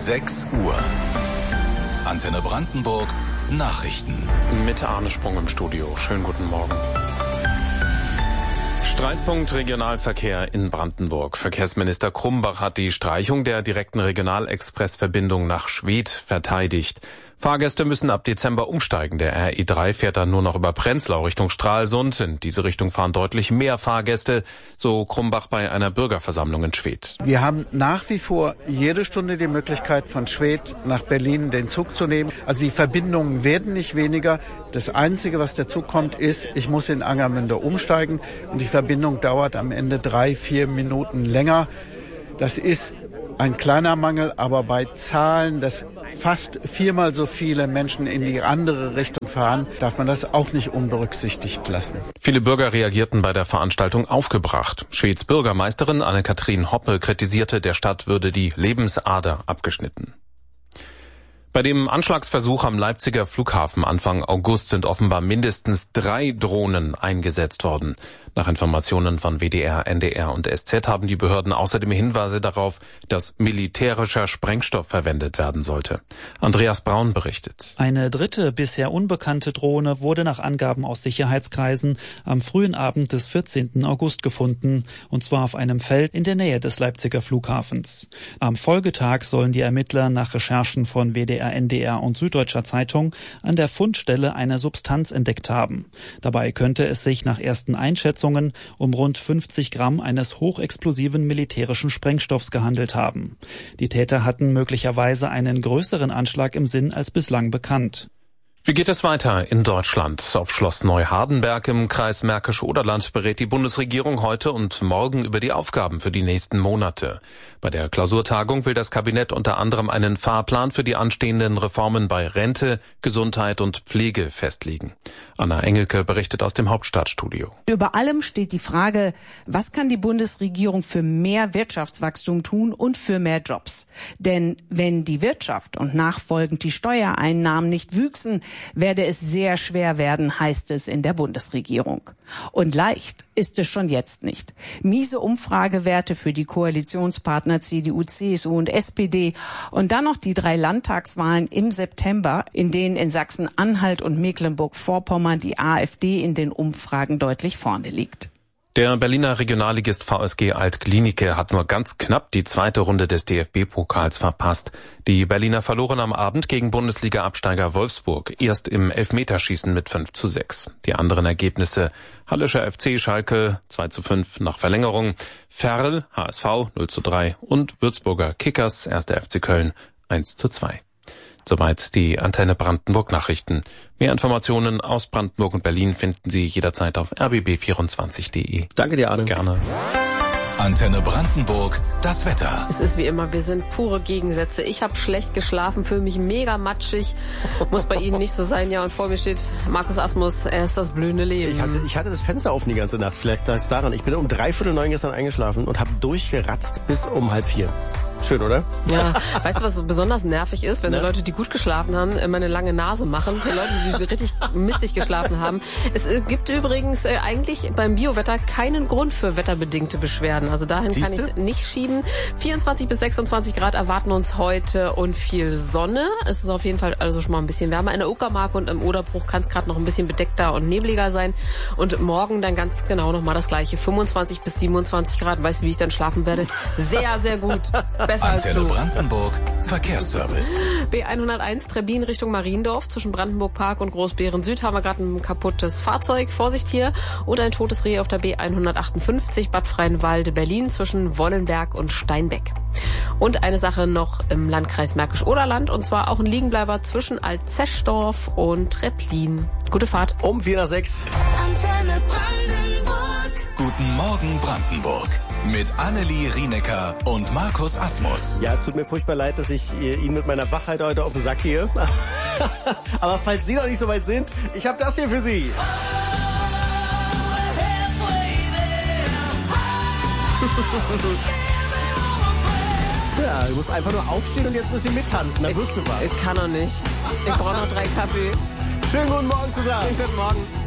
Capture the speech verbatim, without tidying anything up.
sechs Uhr. Antenne Brandenburg Nachrichten. Mit Arne Sprung im Studio. Schönen guten Morgen. Streitpunkt Regionalverkehr in Brandenburg. Verkehrsminister Krumbach hat die Streichung der direkten Regionalexpressverbindung nach Schwedt verteidigt. Fahrgäste müssen ab Dezember umsteigen. Der R E drei fährt dann nur noch über Prenzlau Richtung Stralsund. In diese Richtung fahren deutlich mehr Fahrgäste, so Krumbach bei einer Bürgerversammlung in Schwedt. Wir haben nach wie vor jede Stunde die Möglichkeit, von Schwedt nach Berlin den Zug zu nehmen. Also die Verbindungen werden nicht weniger. Das Einzige, was dazu kommt, ist, ich muss in Angermünde umsteigen und die Verbindung dauert am Ende drei, vier Minuten länger. Das ist ein kleiner Mangel, aber bei Zahlen, dass fast viermal so viele Menschen in die andere Richtung fahren, darf man das auch nicht unberücksichtigt lassen. Viele Bürger reagierten bei der Veranstaltung aufgebracht. Schweds Bürgermeisterin Anne-Kathrin Hoppe kritisierte, der Stadt würde die Lebensader abgeschnitten. Bei dem Anschlagsversuch am Leipziger Flughafen Anfang August sind offenbar mindestens drei Drohnen eingesetzt worden. Nach Informationen von W D R, N D R und S Z haben die Behörden außerdem Hinweise darauf, dass militärischer Sprengstoff verwendet werden sollte. Andreas Braun berichtet. Eine dritte, bisher unbekannte Drohne wurde nach Angaben aus Sicherheitskreisen am frühen Abend des vierzehnten August gefunden, und zwar auf einem Feld in der Nähe des Leipziger Flughafens. Am Folgetag sollen die Ermittler nach Recherchen von W D R, N D R und Süddeutscher Zeitung an der Fundstelle eine Substanz entdeckt haben. Dabei könnte es sich nach ersten Einschätzungen um rund fünfzig Gramm eines hochexplosiven militärischen Sprengstoffs gehandelt haben. Die Täter hatten möglicherweise einen größeren Anschlag im Sinn als bislang bekannt. Wie geht es weiter in Deutschland? Auf Schloss Neuhardenberg im Kreis Märkisch-Oderland berät die Bundesregierung heute und morgen über die Aufgaben für die nächsten Monate. Bei der Klausurtagung will das Kabinett unter anderem einen Fahrplan für die anstehenden Reformen bei Rente, Gesundheit und Pflege festlegen. Anna Engelke berichtet aus dem Hauptstadtstudio. Über allem steht die Frage, was kann die Bundesregierung für mehr Wirtschaftswachstum tun und für mehr Jobs? Denn wenn die Wirtschaft und nachfolgend die Steuereinnahmen nicht wüchsen, werde es sehr schwer werden, heißt es in der Bundesregierung. Und leicht ist es schon jetzt nicht. Miese Umfragewerte für die Koalitionspartner C D U, C S U und S P D und dann noch die drei Landtagswahlen im September, in denen in Sachsen-Anhalt und Mecklenburg-Vorpommern die AfD in den Umfragen deutlich vorne liegt. Der Berliner Regionalligist V S G Alt-Glienicke hat nur ganz knapp die zweite Runde des D F B-Pokals verpasst. Die Berliner verloren am Abend gegen Bundesliga-Absteiger Wolfsburg, erst im Elfmeterschießen mit fünf zu sechs. Die anderen Ergebnisse: Hallischer F C Schalke zwei zu fünf nach Verlängerung, Verl H S V null zu drei und Würzburger Kickers erster F C Köln eins zu zwei. Soweit die Antenne Brandenburg Nachrichten. Mehr Informationen aus Brandenburg und Berlin finden Sie jederzeit auf r b b vierundzwanzig punkt de. Danke dir, Arne. Gerne. Antenne Brandenburg, das Wetter. Es ist wie immer, wir sind pure Gegensätze. Ich habe schlecht geschlafen, fühle mich mega matschig. Muss bei Ihnen nicht so sein. Ja, und vor mir steht Markus Asmus, er ist das blühende Leben. Ich hatte, ich hatte das Fenster offen die ganze Nacht. Vielleicht lag es daran. Ich bin um dreiviertel neun gestern eingeschlafen und habe durchgeratzt bis um halb vier. Schön, oder? Ja, weißt du, was besonders nervig ist? Wenn so Leute, die gut geschlafen haben, immer eine lange Nase machen. So Leute, die richtig mistig geschlafen haben. Es gibt übrigens äh, eigentlich beim Biowetter keinen Grund für wetterbedingte Beschwerden. Also dahin Siehste? kann ich es nicht schieben. vierundzwanzig bis sechsundzwanzig Grad erwarten uns heute und viel Sonne. Es ist auf jeden Fall also schon mal ein bisschen wärmer. In der Uckermark und im Oderbruch kann es gerade noch ein bisschen bedeckter und nebliger sein. Und morgen dann ganz genau nochmal das gleiche. fünfundzwanzig bis siebenundzwanzig Grad. Weißt du, wie ich dann schlafen werde? Sehr, sehr gut. Besser als Antenne du. Brandenburg Verkehrsservice. B hunderteins Trebbin Richtung Mariendorf. Zwischen Brandenburg Park und Großbeeren Süd haben wir gerade ein kaputtes Fahrzeug. Vorsicht hier. Und ein totes Reh auf der B hundertachtundfünfzig Bad Freienwalde Berlin zwischen Wollenberg und Steinbeck. Und eine Sache noch im Landkreis Märkisch-Oderland. Und zwar auch ein Liegenbleiber zwischen Altzeschdorf und Treplin. Gute Fahrt. Um vier nach sechs. Antenne Brandenburg. Guten Morgen Brandenburg. Mit Annelie Rienecker und Markus Asmus. Ja, es tut mir furchtbar leid, dass ich Ihnen mit meiner Wachheit heute auf den Sack gehe. Aber falls Sie noch nicht so weit sind, ich habe das hier für Sie. Ja, du musst einfach nur aufstehen und jetzt ein bisschen mittanzen, dann wirst du was. Ich kann noch nicht. Ich brauche noch drei Kaffee. Schönen guten Morgen zusammen. Guten Morgen.